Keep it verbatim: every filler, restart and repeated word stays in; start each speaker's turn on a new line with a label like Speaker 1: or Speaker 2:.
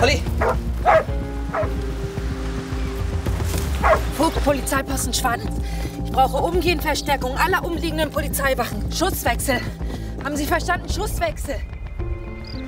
Speaker 1: Polly!
Speaker 2: Vogt, Polizeiposten Schwadens. Ich brauche umgehend Verstärkung aller umliegenden Polizeiwachen. Schusswechsel. Haben Sie verstanden? Schusswechsel.